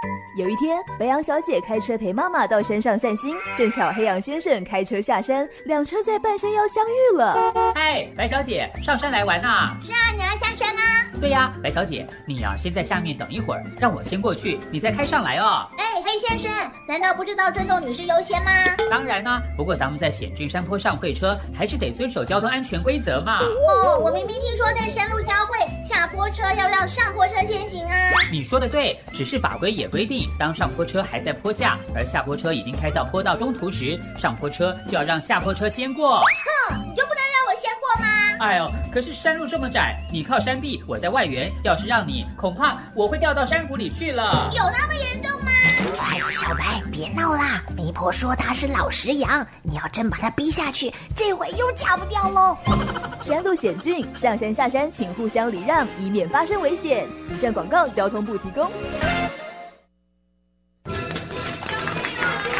有一天，白羊小姐开车陪妈妈到山上散心，正巧黑羊先生开车下山，两车在半山腰相遇了。 嗨，白小姐，上山来玩啊？ 是啊，你要下山吗？ 对呀，白小姐，你先在下面等一会儿，让我先过去，你再开上来哦。 黑先生，难道不知道尊重女士优先吗？ 当然啦，不过咱们在险峻山坡上会车，还是得遵守交通安全规则嘛。 我明明听说在山路交汇，下坡车要让上坡车先行啊。 你说的对，只是法规也规定，当上坡车还在坡下，而下坡车已经开到坡道中途时，上坡车就要让下坡车先过。 你就不能让我先过吗？ 哎呦，可是山路这么窄，你靠山壁，我在外缘，要是让你，恐怕我会掉到山谷里去了。 有那么严重吗？ 哎，小白，别闹啦！媒婆说他是老实羊，你要真把他逼下去，这回又嫁不掉喽。 山路险峻，上山下山请互相礼让，以免发生危险。以上广告，交通部提供。